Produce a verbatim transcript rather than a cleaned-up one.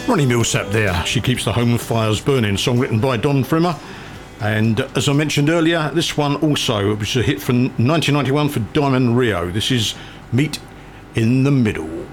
Ronnie Milsap there. She Keeps the Home Fires Burning, song written by Don Frimmer. And as I mentioned earlier, this one also was a hit from nineteen ninety-one for Diamond Rio. This is Meet in the Middle.